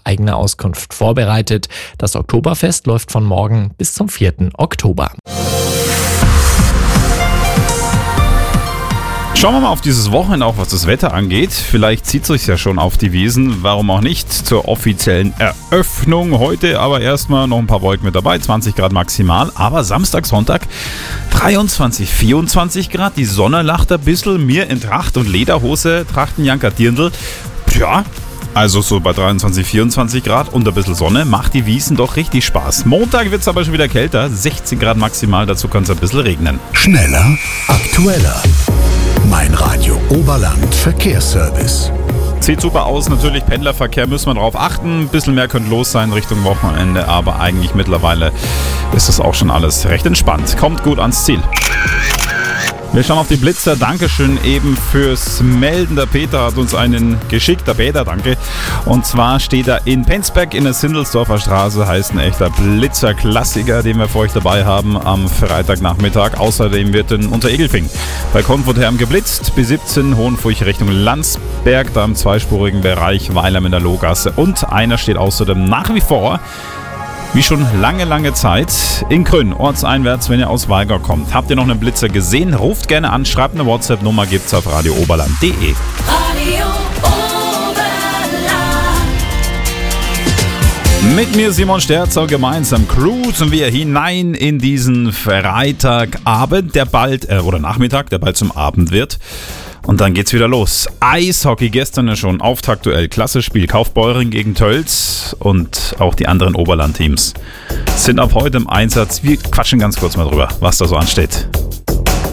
eigene Auskunft vorbereitet. Das Oktoberfest läuft von morgen bis zum 4. Oktober. Schauen wir mal auf dieses Wochenende, auch was das Wetter angeht. Vielleicht zieht es euch ja schon auf die Wiesen. Warum auch nicht zur offiziellen Eröffnung heute. Aber erstmal noch ein paar Wolken mit dabei. 20 Grad maximal. Aber Samstag, Sonntag 23, 24 Grad. Die Sonne lacht ein bisschen. Mir in Tracht und Lederhose, Trachtenjanker Dirndl. Tja, also so bei 23, 24 Grad und ein bisschen Sonne macht die Wiesen doch richtig Spaß. Montag wird es aber schon wieder kälter. 16 Grad maximal. Dazu kann es ein bisschen regnen. Schneller, aktueller. Mein Radio Oberland Verkehrsservice. Sieht super aus, natürlich Pendlerverkehr müssen wir darauf achten. Ein bisschen mehr könnte los sein Richtung Wochenende, aber eigentlich mittlerweile ist das auch schon alles recht entspannt. Kommt gut ans Ziel. Wir schauen auf die Blitzer. Dankeschön eben fürs Melden. Der Peter hat uns einen geschickt. Der Peter, danke. Und zwar steht er in Penzberg in der Sindelsdorfer Straße. Heißt ein echter Blitzer-Klassiker, den wir für euch dabei haben am Freitagnachmittag. Außerdem wird in Unteregelfing bei Konfutherm geblitzt. B17 Hohenfurch Richtung Landsberg. Da im zweispurigen Bereich Weilheim in der Lohgasse. Und einer steht außerdem nach wie vor wie schon lange Zeit in Krünn, ortseinwärts, wenn ihr aus Walger kommt. Habt ihr noch einen Blitzer gesehen? Ruft gerne an, schreibt eine WhatsApp-Nummer, gibt's auf radiooberland.de. Radio Oberland. Mit mir Simon Sterzer gemeinsam cruisen wir hinein in diesen Freitagabend, der bald, oder Nachmittag, der bald zum Abend wird. Und dann geht's wieder los. Eishockey gestern ja schon, Auftaktduell, klasse Spiel. Kaufbeuren gegen Tölz und auch die anderen Oberlandteams sind ab heute im Einsatz. Wir quatschen ganz kurz mal drüber, was da so ansteht.